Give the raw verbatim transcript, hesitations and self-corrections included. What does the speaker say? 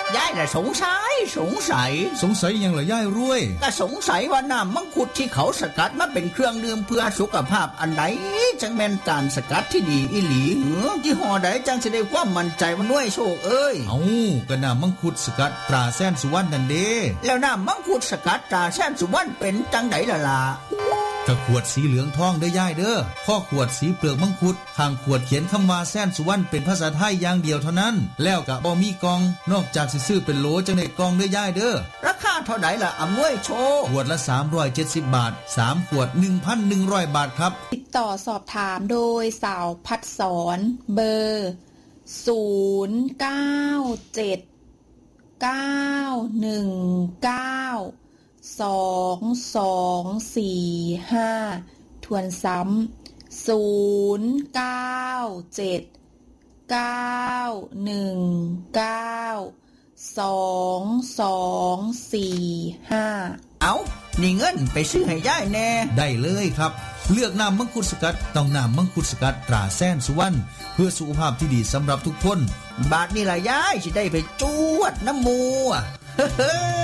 ยายน่ะสงสัยสงสัยสงสัยยังเหรอยายรวยก็สงสัยว่าน้ำมังคุดที่เขาสกัดมาเป็นเครื่องดื่มเพื่อสุขภาพอันใดจังแม่นการสกัดที่ดีอีหลีเหรอยี่ห้อใดจังสิได้ความมั่นใจว่าด้วยโชคเอ้ยเอ้าก็น้ำมังคุดสกัดตราแสนสุวรรณนั่นเด้แล้วน้ำมังคุดสกัดตราแสนสุวรรณเป็นจังไดล่ะล่ะกระขวดสีเหลืองทองเด้อยายเด้อข้อขวดสีเปลือกมังคุดข้างขวดเขียนคำว่าแสนสุวรรณเป็นภาษาไทยอย่างเดียวเท่านั้นแล้วก็บ่มีกล่องนอกจากสิซื้อเป็นโหลจังได้กล่องเด้อยายเด้อราคาเท่าใดล่ะอำนวยโชคขวดละสามร้อยเจ็ดสิบบาทสามขวด หนึ่งพันหนึ่งร้อย บาทครับติดต่อสอบถามโดยสาวพัดสอนเบอร์ศูนย์ เก้า เจ็ด เก้า หนึ่ง เก้า สอง สอง สี่ ห้าทวนซ้ำศูนย์ เก้า เจ็ด เก้า หนึ่ง เก้า สอง สอง สี่ ห้าเอานี่เงินไปซื้อให้ยายแน่ได้เลยครับเลือกน้ำมังคุดสกัดต้องน้ำมังคุดสกัดตราแสนสุวรรณเพื่อสุขภาพที่ดีสำหรับทุกคนบาทนี่ล่ะยายสิได้ไปจวดน้ำมูอ่ะ